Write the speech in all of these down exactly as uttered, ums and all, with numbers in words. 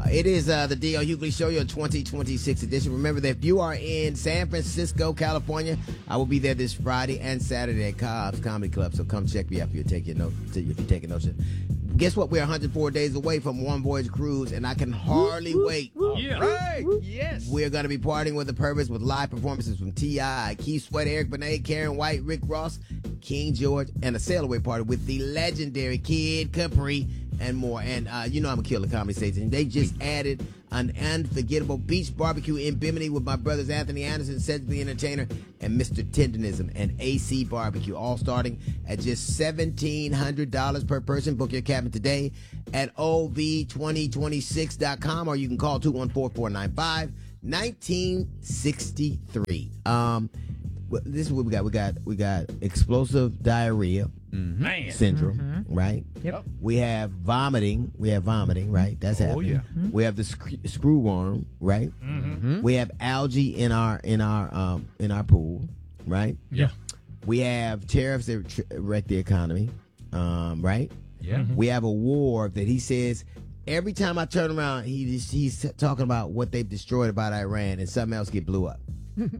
it is uh, the D L Hughley Show, your twenty twenty-six edition. Remember that if you are in San Francisco, California, I will be there this Friday and Saturday at Cobb's Comedy Club. So come check me out if you're taking note. If you're taking notes. Guess what? We're one hundred four days away from One Voyage Cruise, and I can hardly wait. Yeah. Right. Yes. We're going to be partying with a purpose with live performances from T I, Keith Sweat, Eric Benet, Karen White, Rick Ross, King George, and a sail away party with the legendary Kid Capri and more. And uh, you know I'm a killer comedy station. They just added an unforgettable beach barbecue in Bimini with my brothers Anthony Anderson, Cedric the Entertainer, and Mister Tenderism and A C Barbecue, all starting at just seventeen hundred dollars per person. Book your cabin today at O V twenty twenty-six dot com, or you can call two one four, four nine five, one nine six three. Um, well, this is what we got. We got we got explosive diarrhea Man. syndrome, Mm-hmm. right? Yep. We have vomiting. We have vomiting, right? That's Oh, happening. yeah. Mm-hmm. We have the sc- screw worm, right? Mm-hmm. We have algae in our in our um in our pool, right? Yeah. We have tariffs that tr- wreck the economy, um, right? Yeah. We have a war that he says every time I turn around, he just, he's talking about what they've destroyed about Iran, and something else get blew up.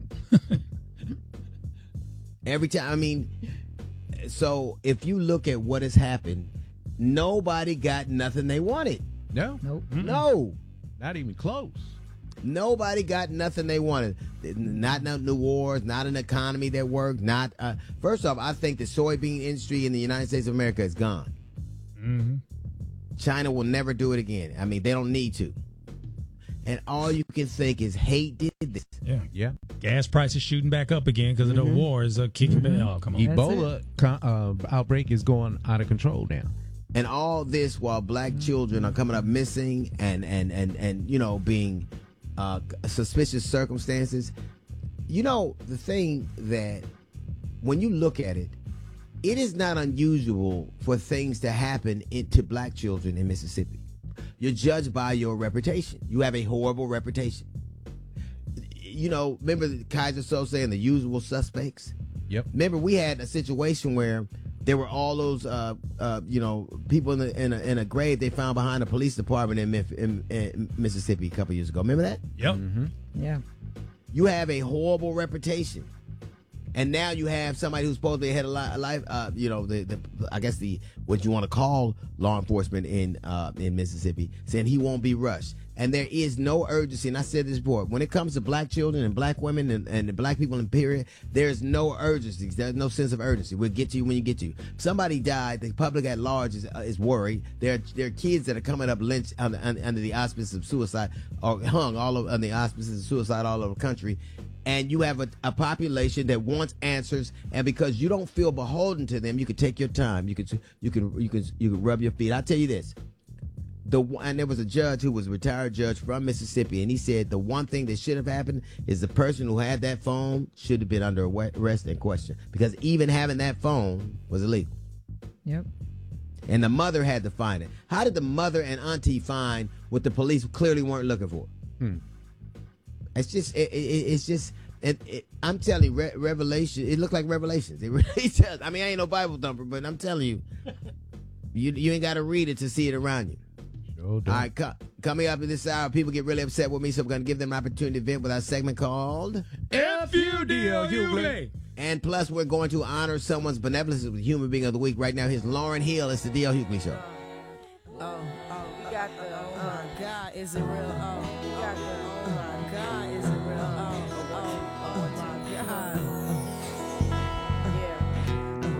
Every time, I mean, so if you look at what has happened, nobody got nothing they wanted. No. Nope. No. Not even close. Nobody got nothing they wanted. Not no new wars, not an economy that worked. Not uh, first off, I think the soybean industry in the United States of America is gone. Mm-hmm. China will never do it again. I mean, they don't need to. And all you can think is hate did this. Yeah. Yeah. Gas prices shooting back up again because of the wars are kicking back. Oh, come on. Ebola co- uh, outbreak is going out of control now. And all this while black children are coming up missing and and and and you know being uh, suspicious circumstances. You know the thing that when you look at it, it is not unusual for things to happen in, to black children in Mississippi. You're judged by your reputation. You have a horrible reputation. You know, remember the Kaiser Soze saying the usual suspects? Yep. Remember, we had a situation where there were all those, uh, uh, you know, people in, the, in, a, in a grave they found behind a police department in, Memphis, in, in Mississippi a couple years ago. Remember that? Yep. Mm-hmm. Yeah. You have a horrible reputation. And now you have somebody who's supposed to be head of li- life, uh, you know, the, the I guess the what you want to call law enforcement in uh, in Mississippi, saying he won't be rushed. And there is no urgency. And I said this before, when it comes to black children and black women and, and the black people in period, there's no urgency. There's no sense of urgency. We'll get to you when you get to you. Somebody died. The public at large is, uh, is worried. There are, there are kids that are coming up lynched under, under the auspices of suicide or hung all over under the auspices of suicide all over the country. And you have a, a population that wants answers, and because you don't feel beholden to them, you can take your time. You can you can you can you can rub your feet. I'll tell you this: the and there was a judge who was a retired judge from Mississippi, and he said the one thing that should have happened is the person who had that phone should have been under arrest and questioned, because even having that phone was illegal. Yep. And the mother had to find it. How did the mother and auntie find what the police clearly weren't looking for? Hmm. It's just, it, it, it's just, it, it, I'm telling you, Re- Revelation, it looked like Revelations. It really does. I mean, I ain't no Bible thumper, but I'm telling you, you, you ain't got to read it to see it around you. Sure All don't. right, co- coming up at this hour, people get really upset with me, so I'm going to give them an opportunity to vent with our segment called F U D L Hughley. And plus, we're going to honor someone's benevolence with Human Being of the Week. Right now, here's Lauren Hill. It's the D L Hughley Show. Oh, oh, we got the, oh my God, is it real? Oh, we got the, oh my God, is it real?